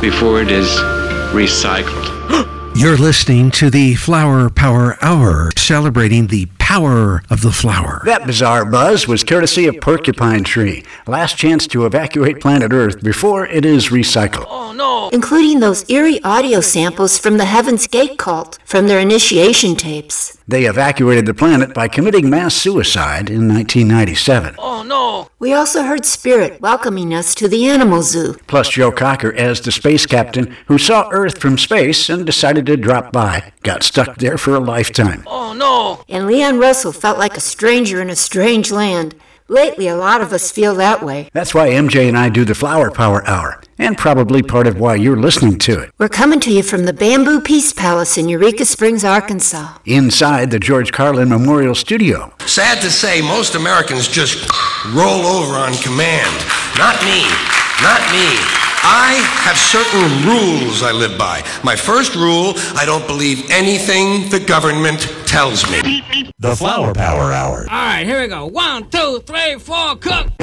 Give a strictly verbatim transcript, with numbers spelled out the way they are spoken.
before it is recycled. You're listening to the Flower Power Hour, celebrating the power of the flower. That bizarre buzz was courtesy of Porcupine Tree. Last chance to evacuate planet Earth before it is recycled. Oh, no. Including those eerie audio samples from the Heaven's Gate cult from their initiation tapes. They evacuated the planet by committing mass suicide in nineteen ninety-seven. Oh, no. We also heard Spirit welcoming us to the animal zoo. Plus Joe Cocker as the space captain who saw Earth from space and decided to drop by. Got stuck there for a lifetime. Oh, no. And Leon Russell felt like a stranger in a strange land. Lately, a lot of us feel that way. That's why M J and I do the Flower Power Hour, and probably part of why you're listening to it. We're coming to you from the Bamboo Peace Palace in Eureka Springs, Arkansas. Inside the George Carlin Memorial Studio. Sad to say, most Americans just roll over on command. Not me. Not me. I have certain rules I live by. My first rule, I don't believe anything the government tells me. The Flower Power Hour. All right, here we go. One, two, three, four, cook.